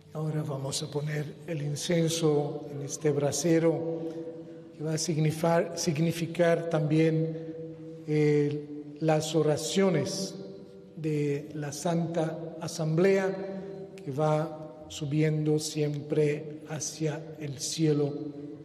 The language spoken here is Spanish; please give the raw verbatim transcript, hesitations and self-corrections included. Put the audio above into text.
Ahora vamos a poner el incienso en este brasero que va a significar, significar también eh, las oraciones de la Santa Asamblea que va subiendo siempre hacia el cielo